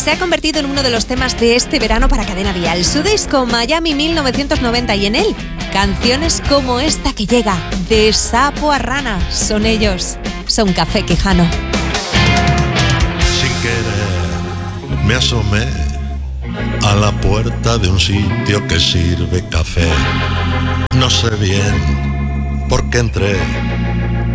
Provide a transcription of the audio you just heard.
se ha convertido en uno de los temas de este verano para Cadena Dial. Su disco Miami 1990 y en él canciones como esta que llega de sapo a rana. Son ellos, son Café Quijano. Sin querer me asomé a la puerta de un sitio que sirve café. No sé bien por qué entré,